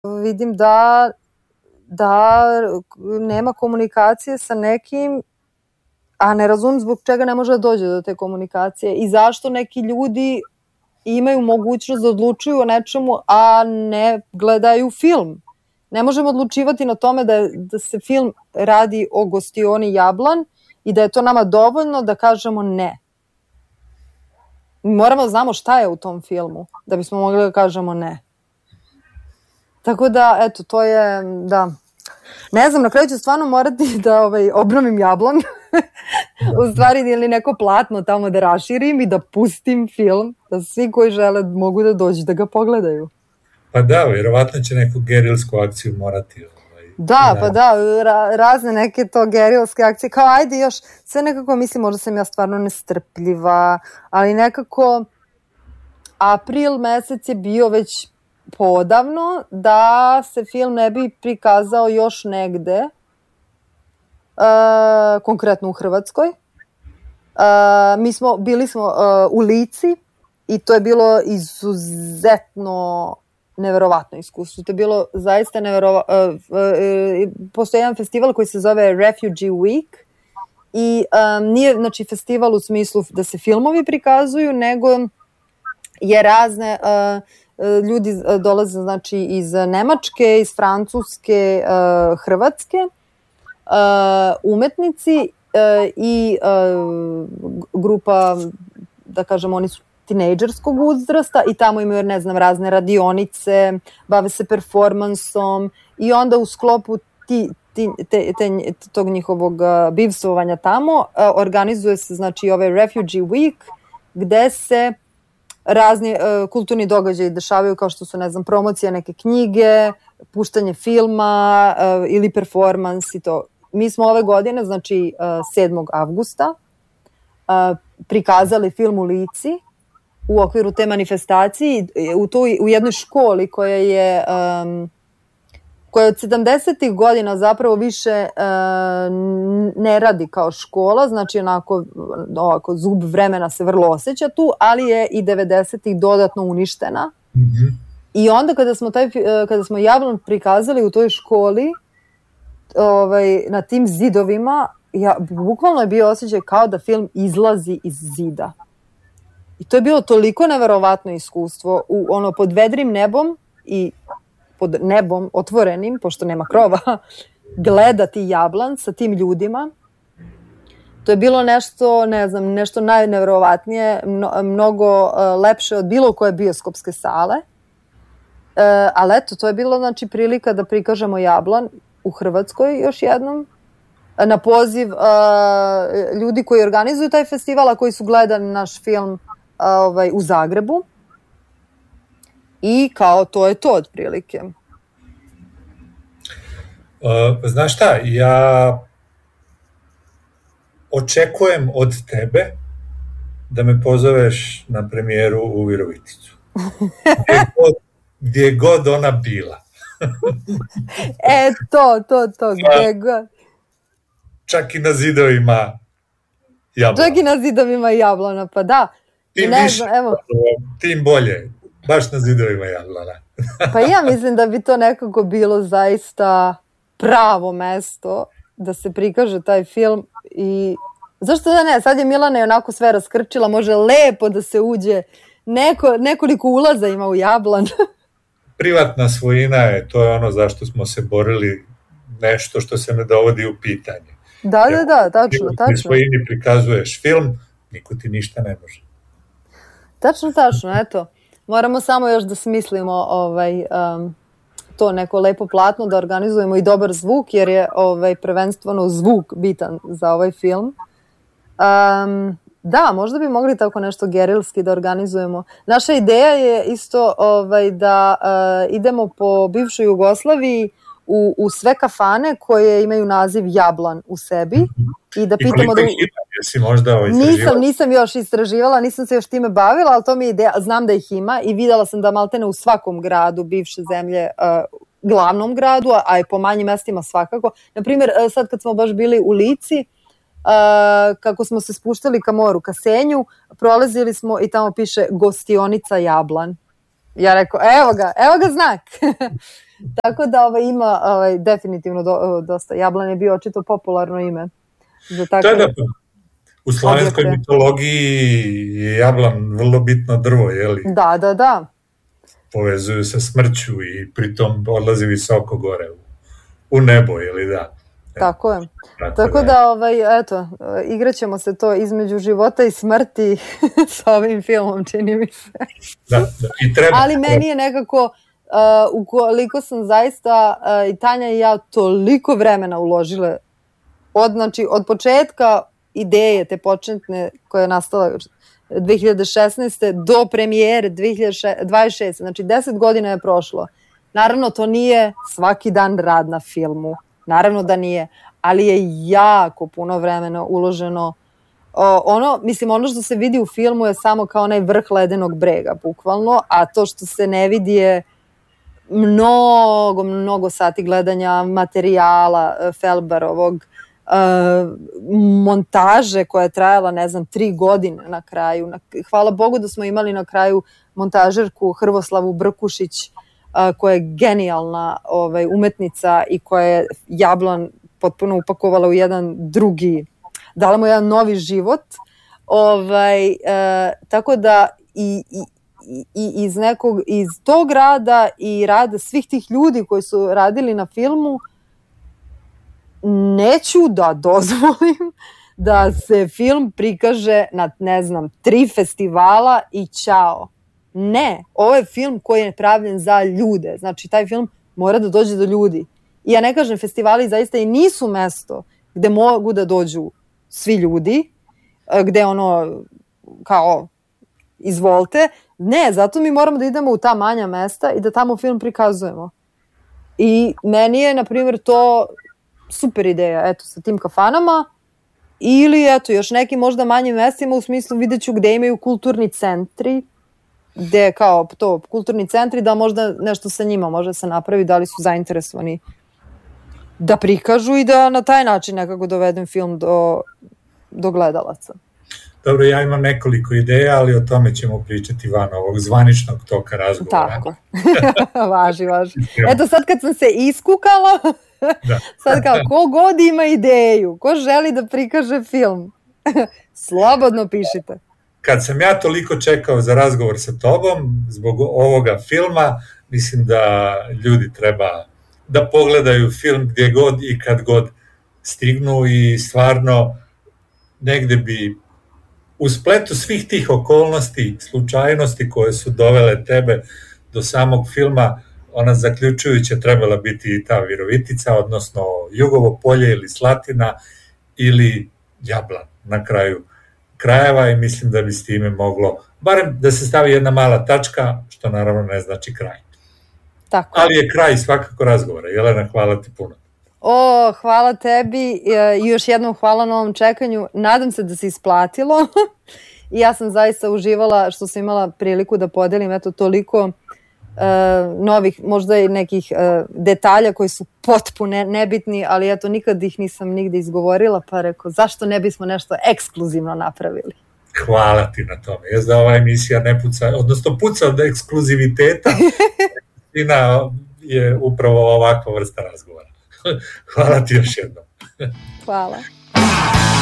vidim da nema komunikacije sa nekim, a ne razumem zbog čega ne može da dođe do te komunikacije i zašto neki ljudi imaju mogućnost da odlučuju o nečemu, a ne gledaju film. Ne možemo odlučivati na tome da se film radi o gostioni Jablan i da je to nama dovoljno da kažemo ne. Moramo da znamo šta je u tom filmu da bismo mogli da kažemo ne. Tako da, eto, to je, da. Ne znam, na kraju ću stvarno morati da obnovim Jablan. U stvari, ili neko platno tamo da raširim i da pustim film, da svi koji žele mogu da dođu da ga pogledaju. Pa da, vjerovatno će neku gerilsku akciju morati. Da, pa da, razne neke to gerilske akcije, kao ajde još, sve nekako mislim, možda sam ja stvarno nestrpljiva, ali nekako april mesec je bio već podavno da se film ne bi prikazao još negde, konkretno u Hrvatskoj. Bili smo u Lici i to je bilo izuzetno neverovatno iskustvo. To je bilo zaista neverovatno. Postoji jedan festival koji se zove Refugee Week i nije znači festival u smislu da se filmovi prikazuju, nego je razne ljudi dolaze znači iz Nemačke, iz Francuske, Hrvatske, umetnici i grupa, da kažem, oni su tinejdžerskog uzrasta i tamo imaju, ne znam, razne radionice, bave se performansom i onda u sklopu tog njihovog bivstvovanja tamo organizuje se znači ovaj Refugee Week gde se razni kulturni događaji dešavaju kao što su, ne znam, promocija neke knjige, puštanje filma ili performans i to. Mi smo ove godine, znači 7. avgusta, prikazali film u Lici u okviru te manifestacije u jednoj školi koja je od 70. godina zapravo više ne radi kao škola, znači onako zub vremena se vrlo osjeća tu, ali je i 90. dodatno uništena. Mm-hmm. I onda kada smo Jablan prikazali u toj školi, na tim zidovima, bukvalno je bio osjećaj kao da film izlazi iz zida. I to je bilo toliko neverovatno iskustvo pod vedrim nebom i pod nebom otvorenim, pošto nema krova, gledati Jablan sa tim ljudima. To je bilo nešto, ne znam, nešto najneverovatnije, mnogo lepše od bilo koje bioskopske sale. Ali eto, to je bilo znači prilika da prikažemo Jablan u Hrvatskoj još jednom, na poziv ljudi koji organizuju taj festival, a koji su gledali naš film u Zagrebu. I kao to je to otprilike. Znaš šta, ja očekujem od tebe da me pozoveš na premijeru u Viroviticu. Gdje god ona bila. To, gdje god. Čak i na zidovima Jablana. Čak i na zidovima Jablana, pa da. Tim bolje. Baš na zidovima Jablana. Pa ja mislim da bi to nekako bilo zaista pravo mesto da se prikaže taj film i zašto da ne, sad je Milana je onako sve raskrčila, može lepo da se uđe, nekoliko ulaza ima u Jablan. Privatna svojina je, to je ono zašto smo se borili, nešto što se ne dovodi u pitanje. Da, tačno. U svojini prikazuješ film, niko ti ništa ne može. Tačno, eto. Moramo samo još da smislimo to neko lepo platno, da organizujemo i dobar zvuk, jer je prvenstveno zvuk bitan za ovaj film. Da, možda bi mogli tako nešto gerilski da organizujemo. Naša ideja je isto da idemo po bivšoj Jugoslaviji u sve kafane koje imaju naziv Jablan u sebi i da pitamo da... Jesi možda istraživala? Nisam još istraživala, nisam se još time bavila, ali to mi je ideja, znam da ih ima i videla sam da maltene u svakom gradu bivše zemlje, glavnom gradu, a i po manjim mestima svakako. Naprimjer, sad kad smo baš bili u Lici, kako smo se spuštali ka moru, ka Senju, prolazili smo i tamo piše gostionica Jablan. Ja rekao, evo ga znak. Tako da ima definitivno dosta. Jablan je bio očito popularno ime. Za takve... Da. U slovenskoj mitologiji je jablan vrlo bitno drvo, jeli? Da. Povezuju sa smrću i pritom odlazi visoko gore u nebo, ili da? Tako je. Tako da, eto, igraćemo se to između života i smrti sa ovim filmom, čini mi se. Da, i treba. Ali meni je nekako, ukoliko sam zaista, i Tanja i ja, toliko vremena uložile od početka ideje, te početne koja je nastala 2016. do premijere 2026. Znači 10 godina je prošlo. Naravno, to nije svaki dan rad na filmu. Naravno da nije, ali je jako puno vremena uloženo. Ono što se vidi u filmu je samo kao onaj vrh ledenog brega, bukvalno, a to što se ne vidi je mnogo sati gledanja materijala Felbarovog, montaže koja je trajala, 3 godine na kraju. Hvala Bogu da smo imali na kraju montažerku Hrvoslavu Brkušić, koja je genijalna umetnica i koja je Jablan potpuno upakovala u jedan drugi, dala mu jedan novi život. Tako da iz tog rada i rada svih tih ljudi koji su radili na filmu, neću da dozvolim da se film prikaže na, 3 festivala i ćao. Ne, ovo je film koji je pravljen za ljude. Znači, taj film mora da dođe do ljudi. I ja ne kažem, festivali zaista i nisu mesto gde mogu da dođu svi ljudi, gde kao, izvolite. Ne, zato mi moramo da idemo u ta manja mesta i da tamo film prikazujemo. I meni je, na primjer, to super ideja, eto, sa tim kafanama, ili, eto, još nekim možda manjim mestima, u smislu vidjet ću gde imaju kulturni centri, gde kao to, kulturni centri, da možda nešto sa njima može se napravi, da li su zainteresovani da prikažu i da na taj način nekako dovedem film do gledalaca. Dobro, ja imam nekoliko ideja, ali o tome ćemo pričati van ovog zvaničnog toka razgovora. Tako, važi. Eto, sad kad sam se iskukala, sad kao, ko god ima ideju, ko želi da prikaže film, slobodno pišite. Kad sam ja toliko čekao za razgovor sa tobom, zbog ovoga filma, mislim da ljudi treba da pogledaju film gdje god i kad god stignu i stvarno negde bi u spletu svih tih okolnosti, slučajnosti koje su dovele tebe do samog filma, ona zaključujuća trebala biti i ta Virovitica, odnosno Jugovo polje ili Slatina ili Jablan na kraju krajeva, i mislim da bi s time moglo, barem da se stavi jedna mala tačka, što naravno ne znači kraj. Tako. Ali je kraj svakako razgovora. Jelena, hvala ti puno. Hvala tebi i još jednom hvala na ovom čekanju. Nadam se da se isplatilo i ja sam zaista uživala što sam imala priliku da podelim toliko novih, možda i nekih detalja koji su potpuno nebitni, ali nikad ih nisam nigde izgovorila, pa rekao, zašto ne bismo nešto ekskluzivno napravili? Hvala ti na tome. Jezda ova emisija ne puca, odnosno puca od ekskluziviteta. Istina je upravo ovakva vrsta razgovora. Hvala ti još jednom. Hvala.